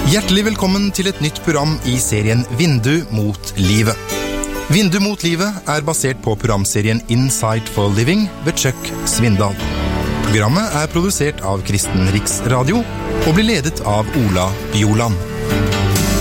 Hjertelig velkommen til et nytt program i serien Vindu mot livet. Vindu mot livet er basert på programserien Insight for Living ved Chuck Svindal. Programmet er produsert av Kristen Riksradio og blir ledet av Ola Bjoland.